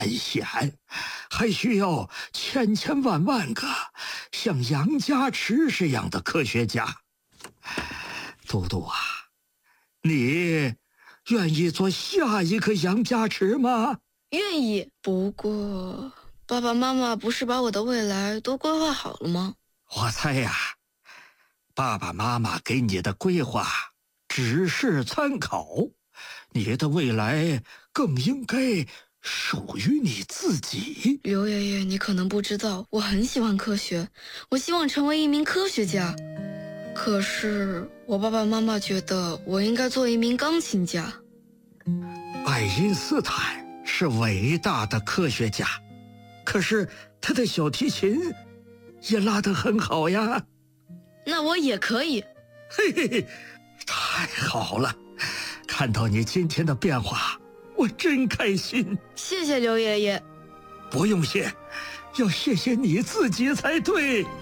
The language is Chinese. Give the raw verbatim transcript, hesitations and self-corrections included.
险，还需要千千万万个像杨家池这样的科学家。嘟嘟啊，你愿意做下一个杨家池吗？ 愿意，不过爸爸妈妈不是把我的未来都规划好了吗？ 我猜呀，爸爸妈妈给你的规划只是参考，你的未来更应该属于你自己。 刘爷爷，你可能不知道，我很喜欢科学，我希望成为一名科学家。可是我爸爸妈妈觉得我应该做一名钢琴家。 爱因斯坦是伟大的科学家，可是他的小提琴也拉得很好呀。 那我也可以。 嘿嘿嘿，太好了，看到你今天的变化，我真开心。 谢谢刘爷爷。 不用谢，要谢谢你自己才对。